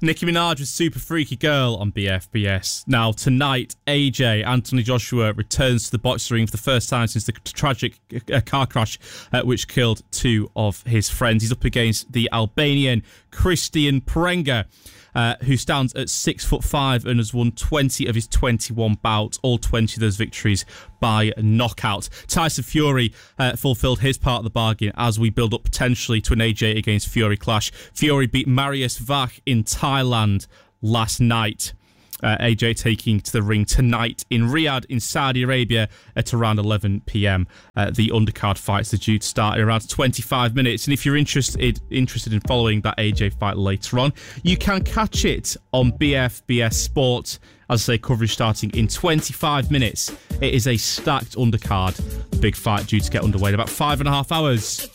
Nicki Minaj with Super Freaky Girl on BFBS. Now, tonight, AJ, Anthony Joshua, returns to the boxing ring for the first time since the tragic car crash which killed two of his friends. He's up against the Albanian Christian Prenga, who stands at 6'5" and has won 20 of his 21 bouts, all 20 of those victories by knockout. Tyson Fury fulfilled his part of the bargain as we build up potentially to an AJ against Fury clash. Fury beat Marius Vach in Thailand last night. AJ taking to the ring tonight in Riyadh in Saudi Arabia at around 11 p.m. The undercard fights are due to start in around 25 minutes. And if you're interested in following that AJ fight later on, you can catch it on BFBS Sport. As I say, coverage starting in 25 minutes. It is a stacked undercard. The big fight due to get underway in about 5.5 hours.